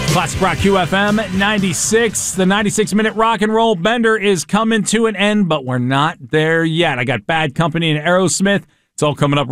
Classic Rock QFM 96. The 96-minute rock and roll bender is coming to an end, but we're not there yet. I got Bad Company and Aerosmith. It's all coming up